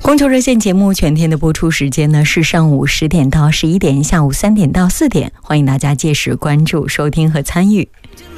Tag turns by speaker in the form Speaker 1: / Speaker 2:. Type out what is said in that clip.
Speaker 1: 供求热线节目全天的播出时间呢是上午10点到11点，下午3点到4点，欢迎大家届时关注、收听和参与。